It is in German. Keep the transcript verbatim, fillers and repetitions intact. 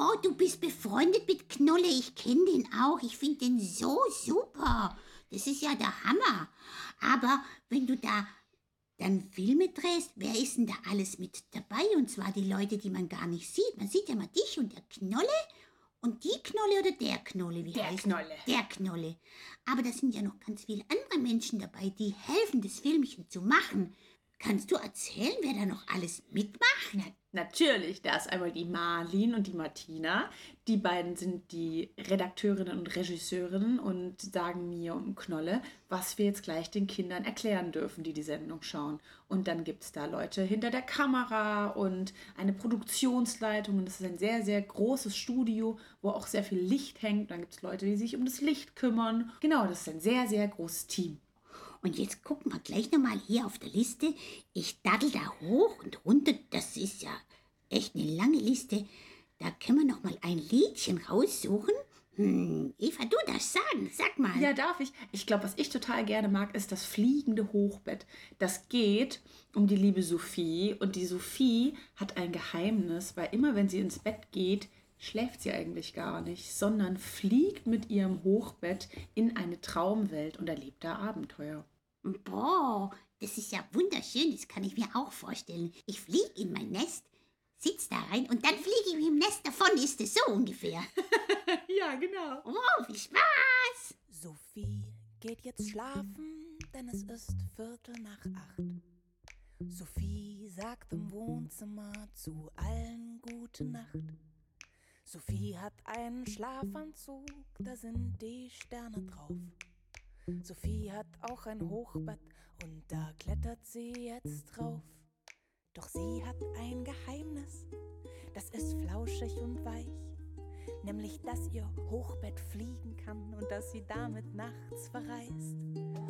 Boah, du bist befreundet mit Knolle. Ich kenne den auch. Ich finde den so super. Das ist ja der Hammer. Aber wenn du da dann Filme drehst, wer ist denn da alles mit dabei? Und zwar die Leute, die man gar nicht sieht. Man sieht ja mal dich und der Knolle und die Knolle oder der Knolle, wie Der heißt Knolle. Der Knolle. Aber da sind ja noch ganz viele andere Menschen dabei, die helfen, das Filmchen zu machen. Kannst du erzählen, wer da noch alles mitmacht? Ja, natürlich, da ist einmal die Marlin und die Martina. Die beiden sind die Redakteurinnen und Regisseurinnen und sagen mir und Knolle, was wir jetzt gleich den Kindern erklären dürfen, die die Sendung schauen. Und dann gibt es da Leute hinter der Kamera und eine Produktionsleitung. Und das ist ein sehr, sehr großes Studio, wo auch sehr viel Licht hängt. Dann gibt es Leute, die sich um das Licht kümmern. Genau, das ist ein sehr, sehr großes Team. Und jetzt gucken wir gleich nochmal hier auf der Liste. Ich daddel da hoch und runter. Das ist ja echt eine lange Liste. Da können wir noch mal ein Liedchen raussuchen. Hm, Eva, du darfst sagen. Sag mal. Ja, darf ich? Ich glaube, was ich total gerne mag, ist das fliegende Hochbett. Das geht um die liebe Sophie. Und die Sophie hat ein Geheimnis, weil immer, wenn sie ins Bett geht, schläft sie eigentlich gar nicht, sondern fliegt mit ihrem Hochbett in eine Traumwelt und erlebt da Abenteuer. Boah, das ist ja wunderschön. Das kann ich mir auch vorstellen. Ich fliege in mein Nest, sitz da rein und dann fliege ich mit dem Nest davon. Ist es so ungefähr? Ja, genau. Oh, viel Spaß! Sophie geht jetzt schlafen, denn es ist Viertel nach acht. Sophie sagt im Wohnzimmer zu allen gute Nacht. Sophie hat einen Schlafanzug, da sind die Sterne drauf. Sophie hat auch ein Hochbett und da klettert sie jetzt drauf. Doch sie hat ein Geheimnis, das ist flauschig und weich. Nämlich, dass ihr Hochbett fliegen kann und dass sie damit nachts verreist.